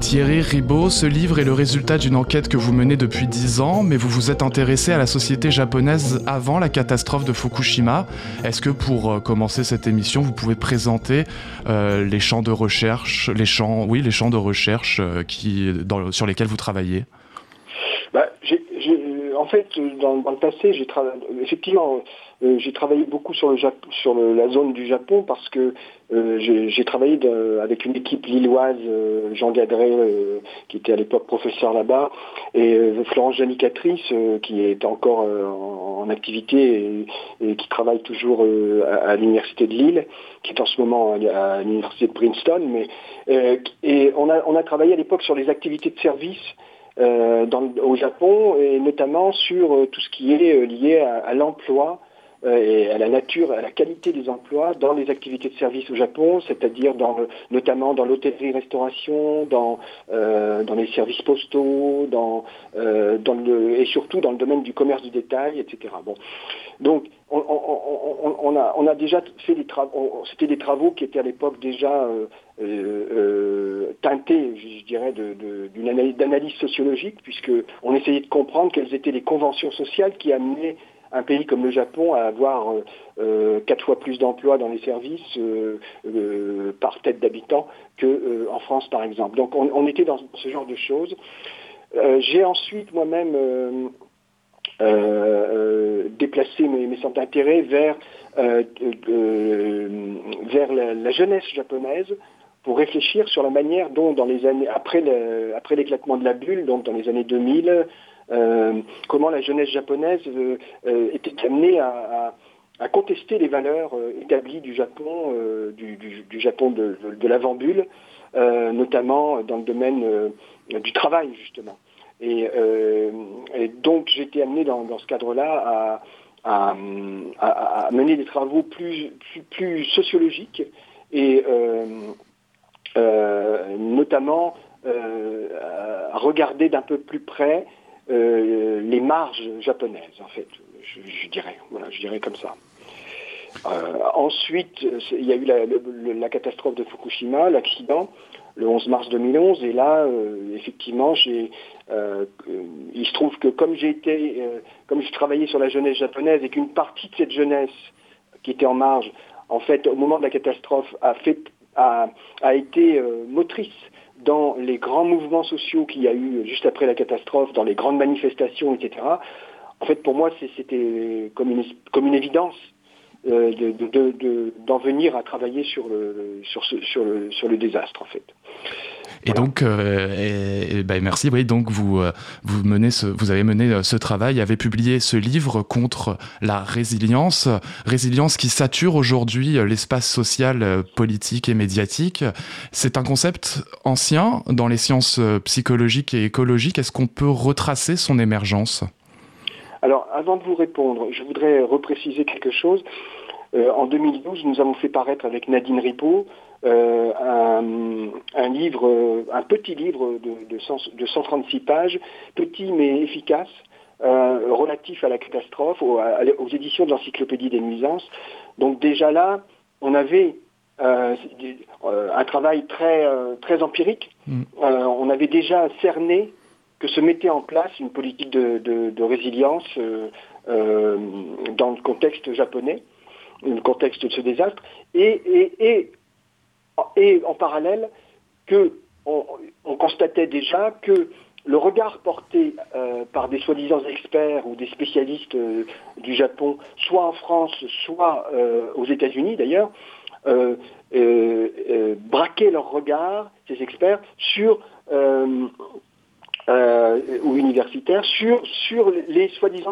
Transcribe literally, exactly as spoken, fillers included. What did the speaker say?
Thierry Ribaud, ce livre est le résultat d'une enquête que vous menez depuis dix ans, mais vous vous êtes intéressé à la société japonaise avant la catastrophe de Fukushima. Est-ce que pour euh, commencer cette émission, vous pouvez présenter euh, les champs de recherche, les champs, oui, les champs de recherche euh, qui, dans, sur lesquels vous travaillez? Bah, j'ai, j'ai, en fait, dans, dans le passé, j'ai tra- effectivement, euh, j'ai travaillé beaucoup sur, le Jap- sur le, la zone du Japon parce que euh, j'ai, j'ai travaillé de, avec une équipe lilloise, euh, Jean Gadret, euh, qui était à l'époque professeur là-bas, et euh, Florence Janicatrice, euh, qui est encore euh, en, en activité et, et qui travaille toujours euh, à, à l'université de Lille, qui est en ce moment à, à l'université de Princeton. Mais, euh, et on a, on a travaillé à l'époque sur les activités de service Euh, dans, au Japon, et notamment sur euh, tout ce qui est euh, lié à, à l'emploi euh, et à la nature, à la qualité des emplois dans les activités de service au Japon, c'est-à-dire dans le, notamment dans l'hôtellerie-restauration, dans, euh, dans les services postaux, dans, euh, dans le, et surtout dans le domaine du commerce du détail, et cetera. Bon. Donc, on, on, on, on, a, on a déjà fait des travaux, c'était des travaux qui étaient à l'époque déjà euh, euh, euh, teintés, je, je dirais, de, de, d'une analyse, d'analyse sociologique, puisqu'on essayait de comprendre quelles étaient les conventions sociales qui amenaient un pays comme le Japon à avoir euh, quatre fois plus d'emplois dans les services euh, euh, par tête d'habitant qu'en euh, France, par exemple. Donc, on, on était dans ce genre de choses. Euh, j'ai ensuite moi-même euh, Euh, euh, déplacer mes, mes centres d'intérêt vers, euh, euh, vers la, la jeunesse japonaise pour réfléchir sur la manière dont, dans les années après, le, après l'éclatement de la bulle, donc dans les années deux mille, euh, comment la jeunesse japonaise euh, euh, était amenée à, à, à contester les valeurs euh, établies du Japon, euh, du, du, du Japon de, de, de l'avant-bulle, euh, notamment dans le domaine euh, du travail, justement. Et, euh, et donc j'ai été amené dans, dans ce cadre-là à, à, à, à mener des travaux plus, plus, plus sociologiques et euh, euh, notamment euh, à regarder d'un peu plus près euh, les marges japonaises, en fait, je, je dirais, voilà, je dirais comme ça. Euh, ensuite, il y a eu la, la, la catastrophe de Fukushima, l'accident, le onze mars deux mille onze, et là, euh, effectivement, j'ai, euh, il se trouve que comme j'ai été, euh, comme je travaillais sur la jeunesse japonaise et qu'une partie de cette jeunesse qui était en marge, en fait, au moment de la catastrophe, a fait, a, a été euh, motrice dans les grands mouvements sociaux qu'il y a eu juste après la catastrophe, dans les grandes manifestations, et cetera. En fait, pour moi, c'est, c'était comme une, comme une évidence. Euh, de, de, de, d'en venir à travailler sur le, sur ce, sur le, sur le désastre, en fait. Et voilà. donc, euh, et, et, ben merci. Oui, donc vous, vous menez ce, vous avez mené ce travail, avez publié ce livre contre la résilience, résilience qui sature aujourd'hui l'espace social, politique et médiatique. C'est un concept ancien dans les sciences psychologiques et écologiques. Est-ce qu'on peut retracer son émergence ? Alors, avant de vous répondre, je voudrais repréciser quelque chose. Euh, en deux mille douze, nous avons fait paraître avec Nadine Ripaud euh, un, un livre, un petit livre de, de, cent, de cent trente-six pages, petit mais efficace, euh, relatif à la catastrophe, aux, à, aux éditions de l'Encyclopédie des nuisances. Donc déjà là, on avait euh, un travail très, euh, très empirique. Mm. Euh, on avait déjà cerné que se mettait en place une politique de, de, de résilience euh, euh, dans le contexte japonais, le contexte de ce désastre, et, et, et, et en parallèle, que on, on constatait déjà que le regard porté euh, par des soi-disant experts ou des spécialistes euh, du Japon, soit en France, soit euh, aux États-Unis d'ailleurs, euh, euh, euh, braquaient leur regard, ces experts, sur euh, Euh, ou universitaires sur, sur les soi-disant